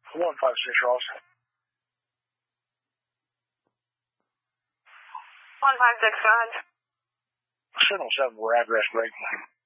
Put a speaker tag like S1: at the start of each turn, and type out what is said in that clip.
S1: 156 Ross.
S2: 156, go ahead.
S1: Signal 7, we're address break.